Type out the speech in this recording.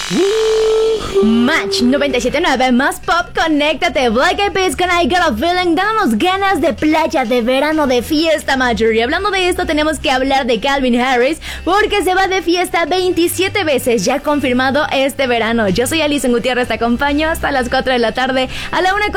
Match 97.9 más pop, conéctate. Black Eyed Peas con I Got a Feeling. Dámonos ganas de playa, de verano, de fiesta, Marjorie. Hablando de esto, tenemos que hablar de Calvin Harris, porque se va de fiesta 27 veces, ya confirmado este verano. Yo soy Alison Gutiérrez, te acompaño hasta las 4 de la tarde, a la 1.